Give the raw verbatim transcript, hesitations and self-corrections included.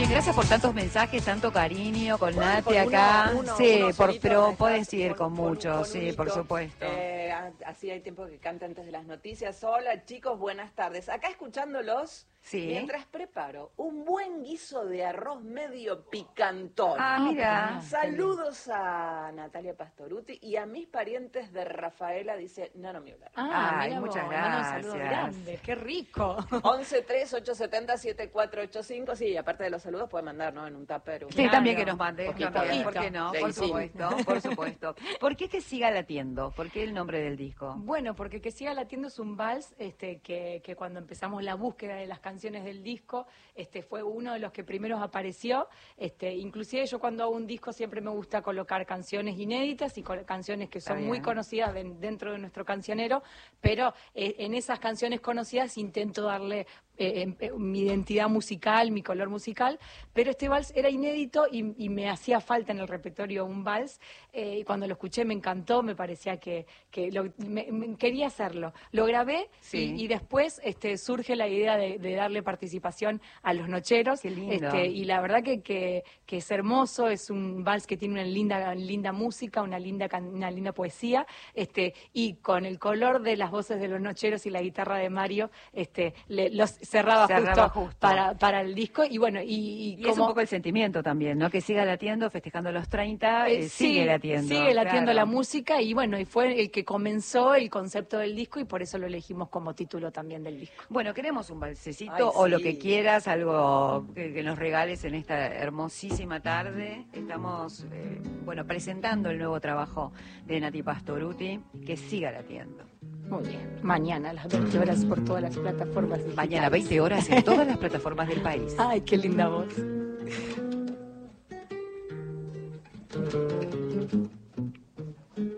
gracias por tantos mensajes, tanto cariño con Nati Con acá. uno, uno, sí, uno por, solito pero no podés estás, ir con- con con- muchos, con sí, unito. por supuesto. Eh, así hay tiempo que canta antes de las noticias. Hola chicos, buenas tardes. Acá escuchándolos, Sí. mientras preparo un buen guiso de arroz medio picantón. Ah, mira. Saludos a Natalia Pastoruti y a mis parientes de Rafaela, dice Nano Müller. Ah, Ay, mira muchas vos, le mando un saludo gracias. grande, qué rico. once tres ocho siete cero siete cuatro ocho cinco. Sí, aparte de los saludos puede mandar, ¿no? En un tupper. Un... Sí, Claro. también que nos mande, Poquito, también, ¿eh? ¿por qué no? Sí, Por sí. supuesto, por supuesto. ¿Por qué que siga latiendo? ¿Por qué el nombre del disco? Bueno, porque Que siga latiendo es un vals este, que, que cuando empezamos la búsqueda de las canciones del disco, este, fue uno de los que primeros apareció. Este, inclusive yo cuando hago un disco siempre me gusta colocar canciones inéditas y col- canciones que son Está muy bien. conocidas de- dentro de nuestro cancionero, pero eh, en esas canciones conocidas intento darle eh, em- eh, mi identidad musical, mi color musical, pero este vals era inédito y, y me hacía falta en el repertorio un vals, eh, y cuando lo escuché me encantó, me parecía que, que lo- me- me- quería hacerlo. Lo grabé Sí. y, y después este, surge la idea de, de darle participación a los nocheros. Qué lindo. Este, y la verdad que, que, que es hermoso, es un vals que tiene una linda, linda música, una linda, can- una linda poesía, este, y con el color de las voces de los nocheros y la guitarra de Mario, este, le, los cerraba, Cerraba justo, justo. Para, para el disco. Y bueno, y, y Y es como un poco el sentimiento también, ¿no? Que siga latiendo, festejando los treinta, Eh, eh, sí, sigue latiendo. sigue latiendo claro. la música y bueno, y fue el que comenzó el concepto del disco y por eso lo elegimos como título también del disco. Bueno, queremos un balsecito Ay, o lo sí. que quieras, algo que, que nos regales en esta hermosísima tarde. Estamos, eh, bueno, presentando el nuevo trabajo de Nati Pastoruti, que siga latiendo. Muy bien. Mañana a las veinte horas por todas las plataformas digitales. Mañana veinte horas en todas las plataformas del país. Ay, qué linda voz.